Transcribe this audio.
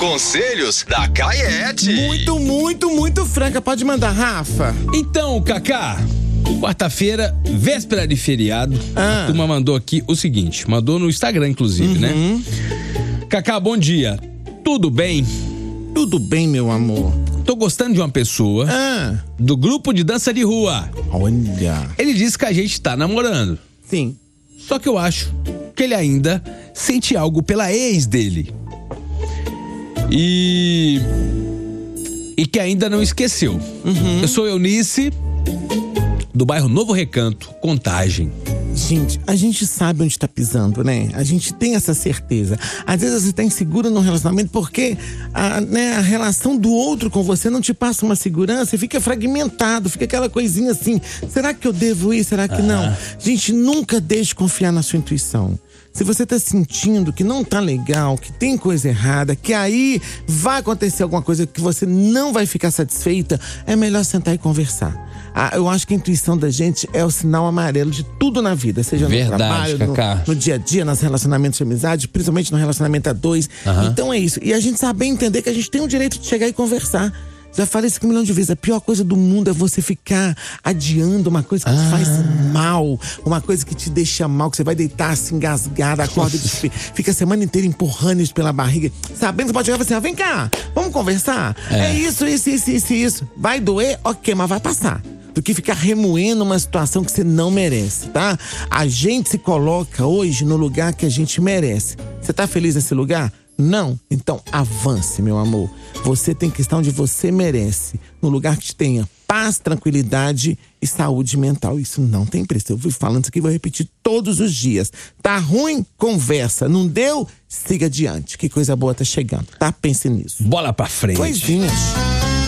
Conselhos da Caiete. Muito franca. Pode mandar, Rafa. Então, Cacá, quarta-feira, véspera de feriado, a turma mandou aqui o seguinte, mandou no Instagram, inclusive, né? Cacá, bom dia. Tudo bem? Tudo bem, meu amor. Tô gostando de uma pessoa do grupo de dança de rua. Olha. Ele disse que a gente tá namorando. Sim. Só que eu acho que ele ainda sente algo pela ex dele. E que ainda não esqueceu. Eu sou Eunice, do bairro Novo Recanto, Contagem. Gente, a gente sabe onde tá pisando, né? A gente tem essa certeza. Às vezes você tá insegura no relacionamento porque a relação do outro com você não te passa uma segurança e fica fragmentado, fica aquela coisinha assim, será que eu devo ir, será que não? Gente, nunca deixe de confiar na sua intuição. Se você tá sentindo que não tá legal, que tem coisa errada, que aí vai acontecer alguma coisa que você não vai ficar satisfeita, é melhor sentar e conversar. Eu acho que a intuição da gente é o sinal amarelo de tudo na vida, seja no trabalho, no dia a dia, nos relacionamentos de amizade, principalmente no relacionamento a dois. Então é isso. E a gente saber entender que a gente tem o direito de chegar e conversar. Já falei isso 1 milhão de vezes. A pior coisa do mundo é você ficar adiando uma coisa que te faz mal, uma coisa que te deixa mal, que você vai deitar assim, engasgada, acorda, fica a semana inteira empurrando isso pela barriga, sabendo que você pode chegar e falar assim, vem cá, vamos conversar? É isso. Vai doer? Ok, mas vai passar. Do que ficar remoendo uma situação que você não merece, tá? A gente se coloca hoje no lugar que a gente merece. Você tá feliz nesse lugar? Não? Então avance, meu amor. Você tem que estar onde você merece, no lugar que te tenha paz, tranquilidade e saúde mental. Isso não tem preço. Eu fui falando isso aqui, vou repetir todos os dias. Tá ruim? Conversa. Não deu? Siga adiante. Que coisa boa tá chegando, tá? Pense nisso. Bola pra frente. Coisinhas.